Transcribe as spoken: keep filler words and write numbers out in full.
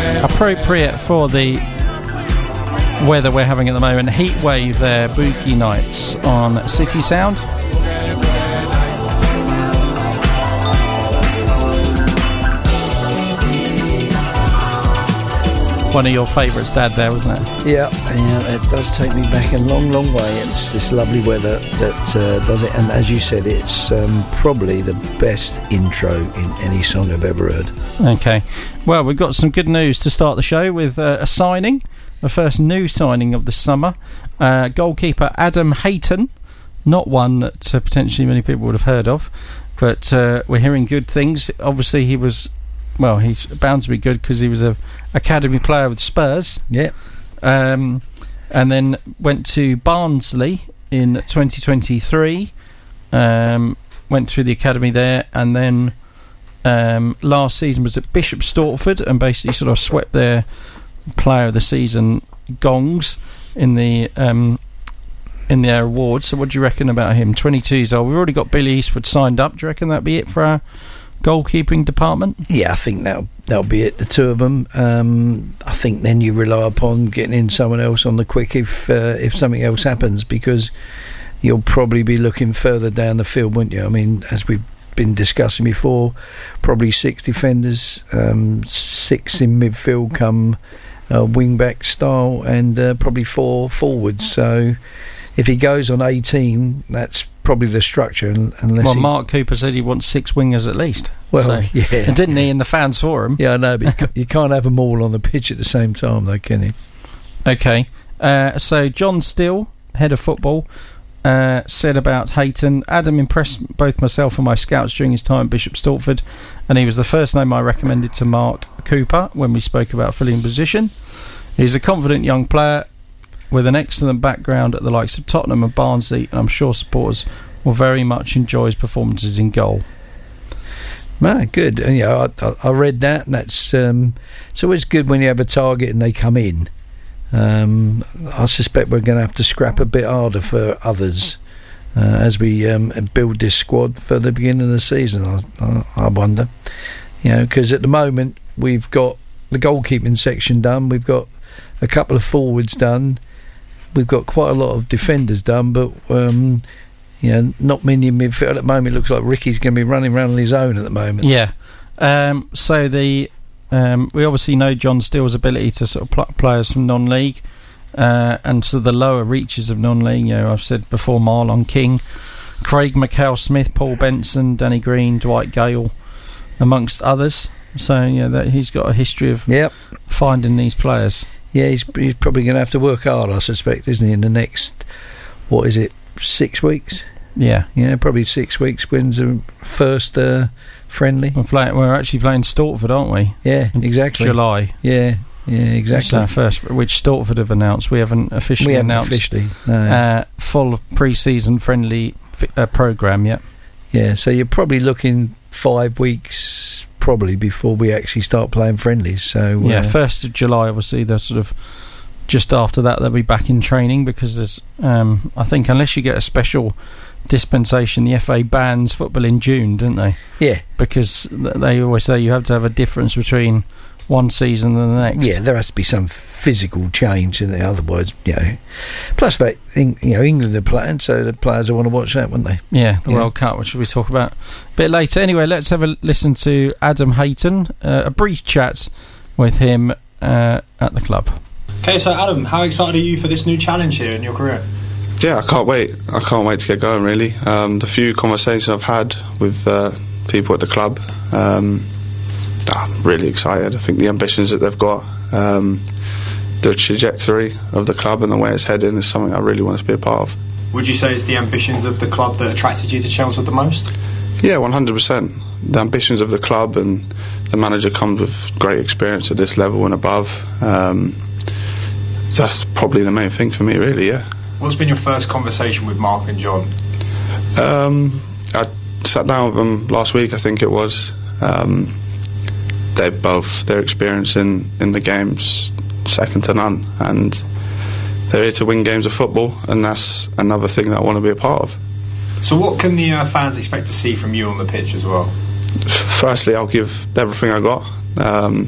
appropriate for the weather we're having at the moment. Heat wave there, Boogie Nights on City Sound. One of your favourites, Dad, there, wasn't it? Yeah, yeah, it does take me back a long, long way. It's this lovely weather that uh, does it, and as you said, it's um, probably the best intro in any song I've ever heard. Okay, well, we've got some good news to start the show with uh, a signing, the first new signing of the summer. Uh, goalkeeper Adam Hayton, not one that uh, potentially many people would have heard of, but uh, we're hearing good things. Obviously, he was... Well, he's bound to be good because he was a academy player with Spurs. Yeah. Um, and then went to Barnsley in twenty twenty-three. Um, went through the academy there, and then um, last season was at Bishop Stortford and basically sort of swept their player of the season gongs in the um, in their awards. So what do you reckon about him? twenty-two years old. We've already got Billy Eastwood signed up. Do you reckon that'd be it for our goalkeeping department? Yeah, I think that'll, that'll be it, the two of them. Um, I think then you rely upon getting in someone else on the quick if uh, if something else happens, because you'll probably be looking further down the field, wouldn't you? I mean, as we've been discussing before, probably six defenders, um, six in midfield come uh, wing-back style, and uh, probably four forwards. So if he goes on eighteen, that's probably the structure. Unless well, he, Mark Cooper said he wants six wingers at least. Well, so, yeah, didn't he? And the fans for him. Yeah, I know, but you, ca- you can't have them all on the pitch at the same time, though, can you? Okay, uh, so John Steele, head of football, uh, said about Hayton, Adam impressed both myself and my scouts during his time at Bishop Stortford, and he was the first name I recommended to Mark Cooper when we spoke about filling position. He's a confident young player with an excellent background at the likes of Tottenham and Barnsley, and I'm sure supporters will very much enjoy his performances in goal. Man, good. And, you know, I, I, I read that, and that's um, it's always good when you have a target and they come in. Um, I suspect we're going to have to scrap a bit harder for others uh, as we um, build this squad for the beginning of the season. I, I, I wonder, you know, because at the moment we've got the goalkeeping section done, we've got a couple of forwards done. We've got quite a lot of defenders done, but um, you know, not many in midfield at the moment. It looks like Ricky's going to be running around on his own at the moment. Yeah. Um, so the um, we obviously know John Steele's ability to sort of pluck players from non-league uh, and to the lower reaches of non-league. You know, I've said before, Marlon King, Craig McHale-Smith, Paul Benson, Danny Green, Dwight Gale, amongst others. So yeah, that he's got a history of yep. finding these players. Yeah, he's, he's probably going to have to work hard, I suspect, isn't he, in the next, what is it, six weeks? Yeah. Yeah, probably six weeks. When's the first uh, friendly? We're, playing, we're actually playing Stortford, aren't we? Yeah, exactly. July. Yeah, yeah, exactly. Our first, which Stortford have announced. We haven't officially we haven't announced officially, no. uh, full pre-season friendly fi- uh, programme yet. Yeah, so you're probably looking five weeks probably before we actually start playing friendlies. So yeah, uh, first of July, obviously. They're sort of just after that they'll be back in training, because there's um, I think unless you get a special dispensation, the F A bans football in June, don't they? Yeah, because they always say you have to have a difference between one season and the next. Yeah, there has to be some physical change in it, otherwise, you know. Plus, about you know, England are playing, so the players will want to watch that, wouldn't they? Yeah, the yeah. World Cup, which we talk about a bit later. Anyway, let's have a listen to Adam Hayton, uh, a brief chat with him uh, at the club. Okay, so Adam, how excited are you for this new challenge here in your career? Yeah, I can't wait. I can't wait to get going, really. Um, the few conversations I've had with uh, people at the club, um, I'm really excited. I think the ambitions that they've got, um, the trajectory of the club and the way it's heading is something I really want to be a part of. Would you say it's the ambitions of the club that attracted you to Chelmsford the most? Yeah, one hundred percent. The ambitions of the club, and the manager comes with great experience at this level and above. Um, that's probably the main thing for me, really, yeah. What's been your first conversation with Mark and John? Um, I sat down with them last week, I think it was. Um, they both, their experience in, in the game's second to none, and they're here to win games of football, and that's another thing that I want to be a part of. So what can the uh, fans expect to see from you on the pitch as well? Firstly, I'll give everything I got. Um,